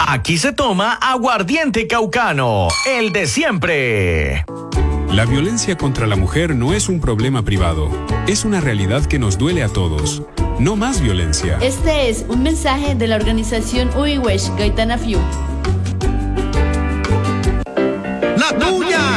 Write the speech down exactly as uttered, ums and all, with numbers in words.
Aquí se toma aguardiente caucano, el de siempre. La violencia contra la mujer no es un problema privado, es una realidad que nos duele a todos. No más violencia. Este es un mensaje de la organización Uiwesh Gaitana Fiu. La tuya.